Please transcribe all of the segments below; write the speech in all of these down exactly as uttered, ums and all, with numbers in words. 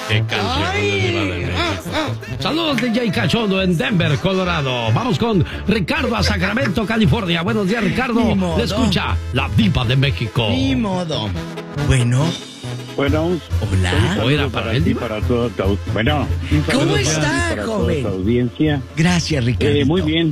Qué canción de Diva de México. Saludos D J Cachondo en Denver, Colorado. Vamos con Ricardo a Sacramento, California. Buenos días, Ricardo. Le escucha la Diva de México. Ni modo. Bueno. Bueno, hola. ¿O era para él? Y para toda tu, bueno, ¿cómo está, para joven? Toda tu audiencia. Gracias, Ricardo. Eh, muy bien.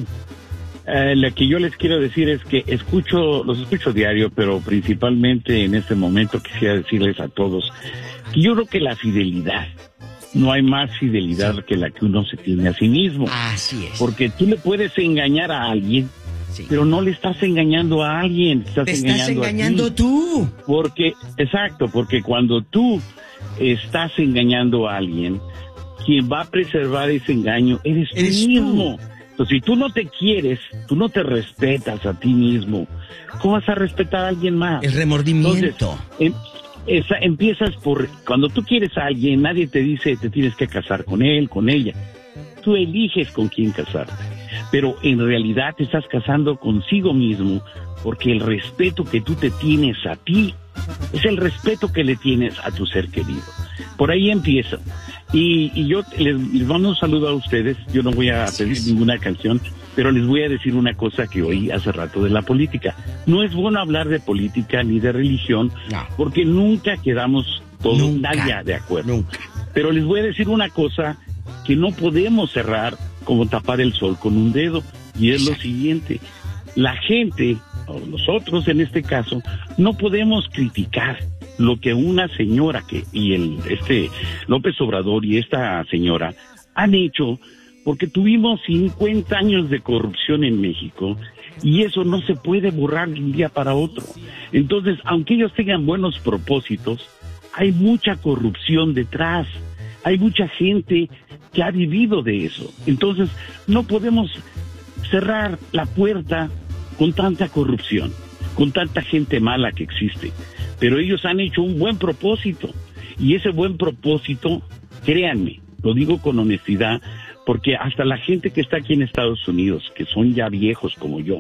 Eh, lo que yo les quiero decir es que escucho, los escucho diario, pero principalmente en este momento quisiera decirles a todos que yo creo que la fidelidad, no hay más fidelidad sí. que la que uno se tiene a sí mismo. Así es. Porque tú le puedes engañar a alguien, sí. pero no le estás engañando a alguien. Estás Te engañando estás engañando a ti. tú. Porque, exacto, porque cuando tú estás engañando a alguien, quien va a preservar ese engaño eres, eres tú mismo. Tú. Entonces, si tú no te quieres, tú no te respetas a ti mismo, ¿cómo vas a respetar a alguien más? El remordimiento. Entonces, em, esa, empiezas por, cuando tú quieres a alguien, nadie te dice te tienes que casar con él, con ella. Tú eliges con quién casarte, pero en realidad te estás casando consigo mismo, porque el respeto que tú te tienes a ti es el respeto que le tienes a tu ser querido. Por ahí empieza. Y, y yo les, les mando un saludo a ustedes. Yo no voy a pedir ninguna canción, pero les voy a decir una cosa que oí hace rato de la política. No es bueno hablar de política ni de religión, no. porque nunca quedamos todos nunca, nadie de acuerdo. Nunca. Pero les voy a decir una cosa que no podemos cerrar como tapar el sol con un dedo, y es lo siguiente: la gente, o nosotros en este caso, no podemos criticar lo que una señora que y el este López Obrador y esta señora han hecho, porque tuvimos cincuenta años de corrupción en México y eso no se puede borrar de un día para otro. Entonces, aunque ellos tengan buenos propósitos, hay mucha corrupción detrás, hay mucha gente que ha vivido de eso. Entonces, no podemos cerrar la puerta con tanta corrupción, con tanta gente mala que existe. Pero ellos han hecho un buen propósito, y ese buen propósito, créanme, lo digo con honestidad, porque hasta la gente que está aquí en Estados Unidos, que son ya viejos como yo,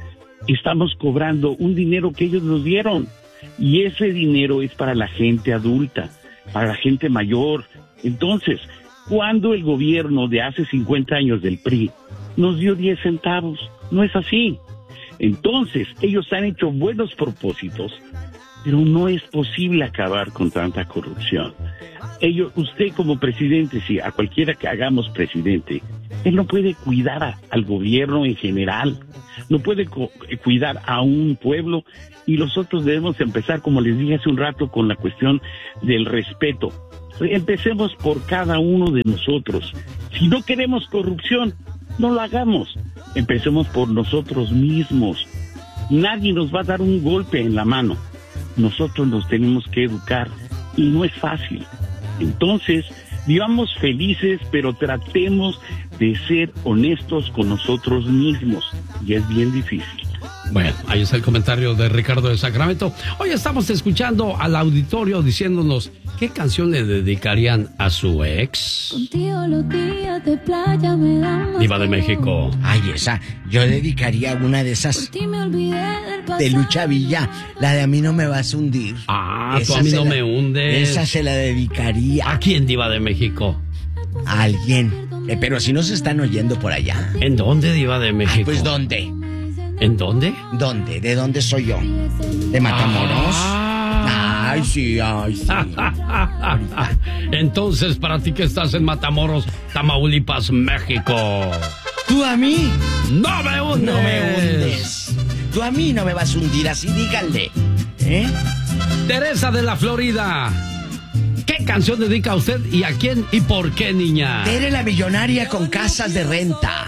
estamos cobrando un dinero que ellos nos dieron, y ese dinero es para la gente adulta, para la gente mayor. Entonces, cuando el gobierno de hace cincuenta años del P R I nos dio diez centavos, no es así. Entonces, ellos han hecho buenos propósitos, pero no es posible acabar con tanta corrupción. Ellos, usted como presidente, si a cualquiera que hagamos presidente, él no puede cuidar a, al gobierno en general, no puede co- cuidar a un pueblo, y nosotros debemos empezar, como les dije hace un rato, con la cuestión del respeto. Empecemos por cada uno de nosotros. Si no queremos corrupción, no lo hagamos. Empecemos por nosotros mismos. Nadie nos va a dar un golpe en la mano. Nosotros nos tenemos que educar, y no es fácil. Entonces, vivamos felices, pero tratemos de ser honestos con nosotros mismos, y es bien difícil. Bueno, ahí está el comentario de Ricardo de Sacramento. Hoy estamos escuchando al auditorio diciéndonos qué canción le dedicarían a su ex. Contigo los días de playa me dan más. Diva de México. Ay, esa, yo dedicaría una de esas de Lucha Villa, la de A mí no me vas a hundir. Ah, esa tú a mí no la, me hundes. Esa se la dedicaría. ¿A quién, Diva de México? A alguien. Eh, pero si nos están oyendo por allá. ¿En dónde, Diva de México? Ay, pues ¿dónde? ¿En dónde? ¿Dónde? ¿De dónde soy yo? ¿De Matamoros? Ah. Ay, sí, ay, sí. Entonces, para ti que estás en Matamoros, Tamaulipas, México. ¿Tú a mí? ¡No me hundes! No me hundes. Tú a mí no me vas a hundir, así díganle. ¿Eh? Teresa de la Florida. ¿Qué canción dedica a usted y a quién y por qué, niña? Tere la millonaria con casas de renta.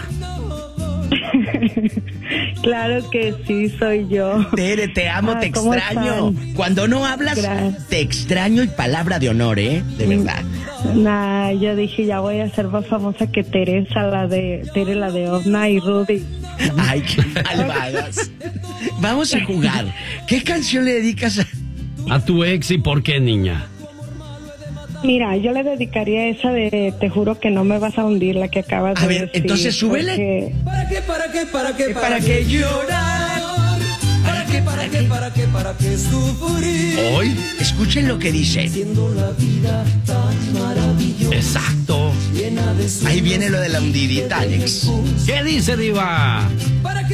Claro que sí, soy yo. Tere, te amo, ah, te extraño. Están? Cuando no hablas, Gracias. Te extraño, y palabra de honor, ¿eh? De verdad. Nah, yo dije, ya voy a ser más famosa que Teresa, la de Tere, la de Osna y Rudy. Ay, qué malvadas. Vamos a jugar. ¿Qué canción le dedicas a... a tu ex y por qué, niña? Mira, yo le dedicaría esa de Te juro que no me vas a hundir, la que acabas a de ver, decir. Entonces súbele. Porque... ¿Para qué, para qué, para qué, para, para qué, qué llorar? ¿Para qué, para qué, para qué, para qué sufrir? Hoy, escuchen lo que dice. Siendo la vida tan maravillosa. Ahí viene lo de la hundidita, Alex. ¿Qué dice, diva? ¿Para qué?